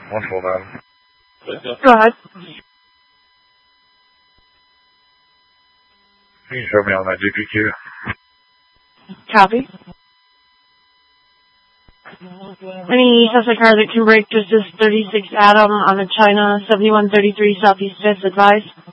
Wonderful, madam. Go ahead. Can you show me on that GPQ? Copy. Any suspect car that can break just as 36 Adam on the China 7133 Southeast 5th, advised.